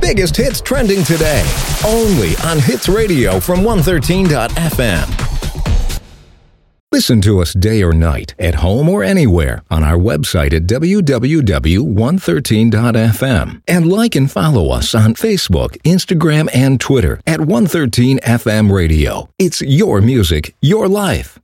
biggest hits trending today. Only on Hits Radio from 113.fm. Listen to us day or night, at home or anywhere, on our website at www.113.fm. And like and follow us on Facebook, Instagram, and Twitter at 113FM Radio. It's your music, your life.